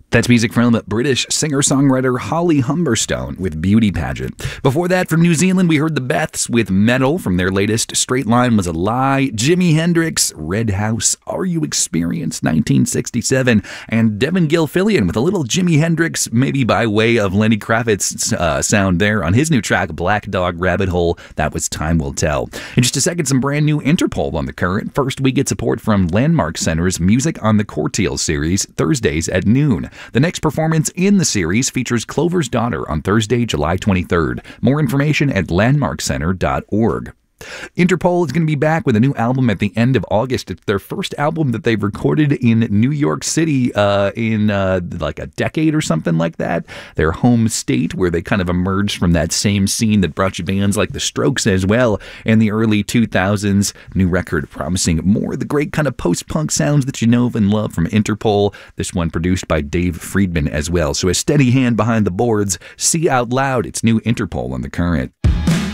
That's music from British singer-songwriter Holly Humberstone with Beauty Pageant. Before that, from New Zealand, we heard the Beths with Metal from their latest Straight Line Was a Lie, Jimi Hendrix, Red House, Are You Experienced, 1967, and Devin Gilfillian with a little Jimi Hendrix, maybe by way of Lenny Kravitz sound there on his new track, Black Dog Rabbit Hole. That was Time Will Tell. In just a second, some brand new Interpol on the current. First, we get support from Landmark Center's Music on the Courtiel series, Thursdays at noon. The next performance in the series features Clover's Daughter on Thursday, July 23rd. More information at landmarkcenter.org. Interpol is going to be back with a new album at the end of August. It's their first album that they've recorded in New York City in like a decade or something like that. Their home state, where they kind of emerged from that same scene that brought you bands like The Strokes as well in the early 2000s. New record promising more of the great kind of post-punk sounds that you know and love from Interpol. This one produced by Dave Friedman as well. So a steady hand behind the boards. See out loud. It's new Interpol on the current.